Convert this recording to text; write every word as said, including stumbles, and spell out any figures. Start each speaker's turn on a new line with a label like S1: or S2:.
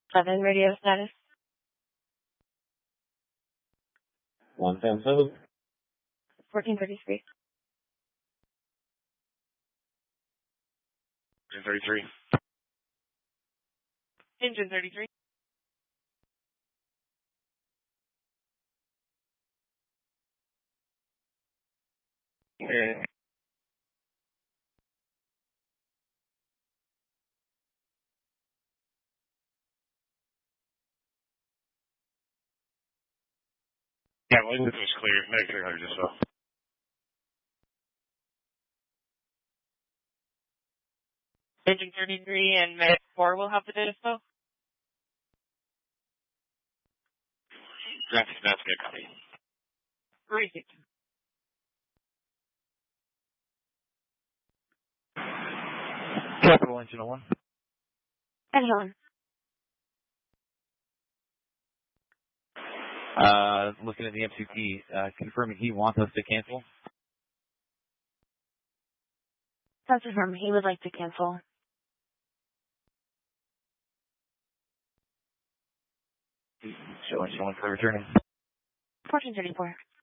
S1: seven radio status.
S2: one ten seven.
S1: fourteen thirty-three.
S3: Engine thirty-three.
S1: Engine thirty-three.
S3: Yeah. Yeah, well, this was clear. Meg three hundred just well.
S1: Engine thirty-three and Med four will have the dispo.
S3: That's, that's good, copy.
S1: Received.
S4: Capital Engine one.
S1: Engine
S4: Uh, looking at the M C P, uh, confirming he wants us to cancel.
S1: That's confirmed. He would like to cancel.
S4: Showing, showing for returning.
S1: fourteen thirty-four.